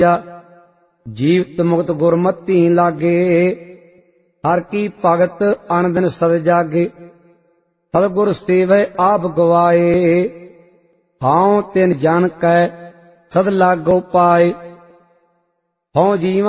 जीवत मुक्त गुरमति लागे, हर की भगत अन दिन सद जागे। सतगुर सेवै आप गवाए, हाँ तिन जन कै सद लागो पाए। हौ जीवन